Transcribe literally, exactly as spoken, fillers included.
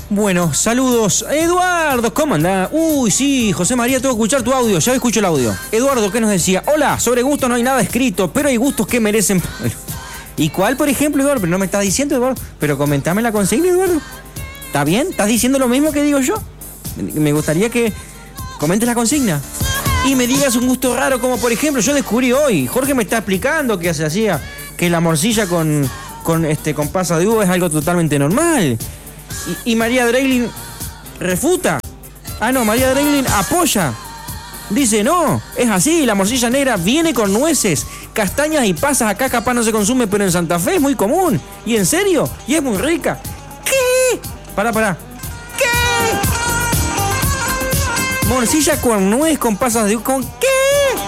Bueno, saludos. Eduardo, ¿cómo andás? Uy, sí, José María, tengo que escuchar tu audio. Ya escucho el audio. Eduardo, ¿qué nos decía? Hola, sobre gustos no hay nada escrito, pero hay gustos que merecen... ¿Y cuál, por ejemplo, Eduardo? Pero no me estás diciendo, Eduardo. Pero comentame la consigna, Eduardo. ¿Está bien? ¿Estás diciendo lo mismo que digo yo? Me gustaría que comentes la consigna y me digas un gusto raro, como por ejemplo, yo descubrí hoy, Jorge me está explicando que se hacía que la morcilla con, con, este, con pasa de uva es algo totalmente normal. Y, y María Dreglin refuta. Ah, no, María Dreglin apoya. Dice, no, es así, la morcilla negra viene con nueces, castañas y pasas. Acá capaz no se consume, pero en Santa Fe es muy común. ¿Y en serio? Y es muy rica. ¿Qué? Pará, pará. ¿Qué? Morcilla con nuez, con pasas de... ¿Con qué?